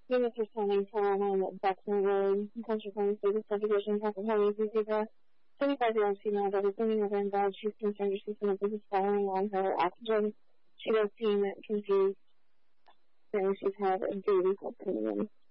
Units responding to alarm at Bexner Road, Country Point Service Subdivision, California, Zebra. 35-year-old female that is leaning over in bed. She's concerned she's in a business following on her oxygen. She does seem confused, and she's had a daily pulse coming in.